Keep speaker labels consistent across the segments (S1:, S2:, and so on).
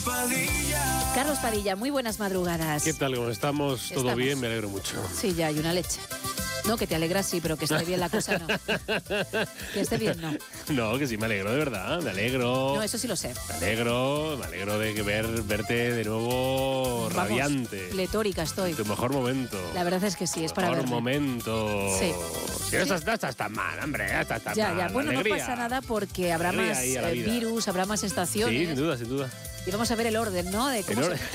S1: Carlos Padilla, muy buenas madrugadas.
S2: ¿Qué tal? ¿Cómo estamos? ¿Todo bien? Me alegro mucho.
S1: Sí, ya hay una leche. No, que te alegras sí, pero que esté bien la cosa no. Que esté bien no.
S2: No, que sí, me alegro de verdad, me alegro.
S1: No, eso sí lo sé.
S2: Me alegro de que verte de nuevo radiante.
S1: Pletórica estoy.
S2: Tu mejor momento.
S1: La verdad es que sí, es para verme.
S2: Mejor momento.
S1: Sí.
S2: Que no estás tan mal, hombre, ya estás tan mal.
S1: Ya, bueno,
S2: alegría.
S1: no pasa nada porque habrá más virus, habrá más estaciones.
S2: Sí, sin duda, sin duda.
S1: Y vamos a ver el orden, ¿no? De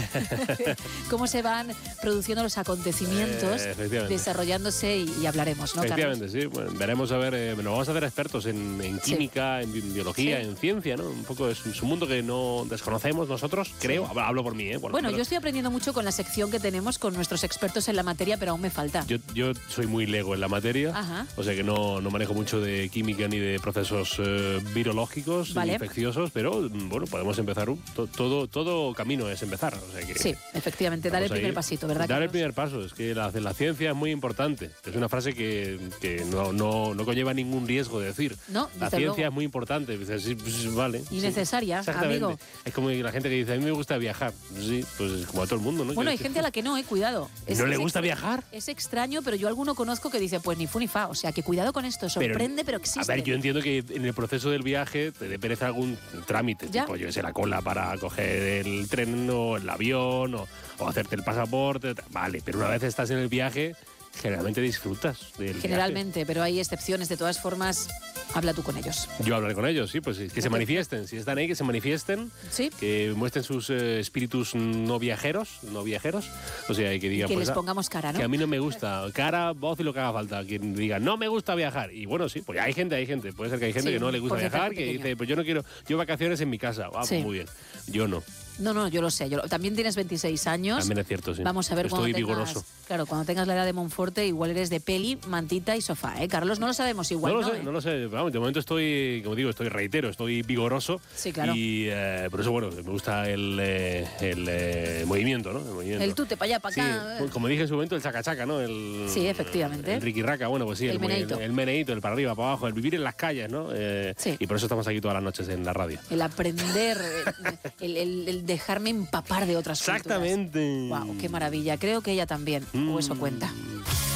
S1: cómo se van produciendo los acontecimientos, desarrollándose y hablaremos, ¿no, Carlos?
S2: Efectivamente, sí. Bueno, veremos a ver, nos vamos a hacer expertos en química, en biología, en ciencia, ¿no? Un poco es un mundo que no desconocemos nosotros, creo. Hablo por mí, ¿eh?
S1: Bueno, yo estoy aprendiendo mucho con la sección que tenemos con nuestros expertos en la materia, pero aún me falta.
S2: Yo soy muy lego en la materia, o sea que no manejo mucho de química ni de procesos virológicos, ni infecciosos, pero bueno, podemos empezar todo camino es empezar. O sea que
S1: sí, efectivamente, dar el primer pasito, ¿verdad?
S2: Dar el primer paso, es que la ciencia es muy importante. Es una frase que no conlleva ningún riesgo de decir.
S1: No,
S2: la ciencia es muy importante. Dices, sí, pues, vale.
S1: Y necesaria, amigo.
S2: Es como la gente que dice, a mí me gusta viajar. Sí, pues como a todo el mundo, ¿no?
S1: Bueno, hay gente a la que no, cuidado.
S2: ¿No le gusta viajar?
S1: Es extraño, pero yo alguno conozco que dice, pues ni fu ni fa. O sea, que cuidado con esto, sorprende, pero existe.
S2: A ver, yo entiendo que en el proceso del viaje te dé pereza algún trámite. Tipo, yo sé, la cola para coger el tren o el avión o hacerte el pasaporte. Vale, pero una vez estás en el viaje, generalmente disfrutas del
S1: viaje. Pero hay excepciones. De todas formas, habla tú con ellos.
S2: Yo hablaré con ellos, sí, pues que se manifiesten. Si están ahí, que se manifiesten.
S1: Sí.
S2: Que muestren sus espíritus no viajeros. O sea, que digan...
S1: Que les pongamos cara, ¿no?
S2: Que a mí no me gusta. Cara, voz y lo que haga falta. Que digan, no me gusta viajar. Y bueno, sí, pues hay gente. Puede ser que hay gente que no le gusta viajar, que dice, pues yo no quiero... Yo vacaciones en mi casa. Ah, pues muy bien. Yo no.
S1: No, yo lo sé. También tienes 26 años.
S2: También es cierto, sí.
S1: Vamos a ver
S2: Estoy vigoroso.
S1: Claro, cuando tengas la edad de Monforte, igual eres de peli, mantita y sofá, ¿eh? Carlos, no lo sabemos igual,
S2: No lo sé. Vamos, de momento estoy, como digo, estoy vigoroso.
S1: Sí, claro.
S2: Y por eso, bueno, me gusta el movimiento, ¿no?
S1: El tute para allá, para acá.
S2: Sí, como dije en su momento, el chacachaca, ¿no?
S1: Sí, efectivamente.
S2: El riquirraca, bueno, pues sí. El meneíto, el para arriba, para abajo, el vivir en las calles, ¿no?
S1: Sí.
S2: Y por eso estamos aquí todas las noches en la radio.
S1: El aprender, el dejarme empapar de otras culturas.
S2: Exactamente.
S1: Wow, qué maravilla. Creo que ella también, o eso cuenta.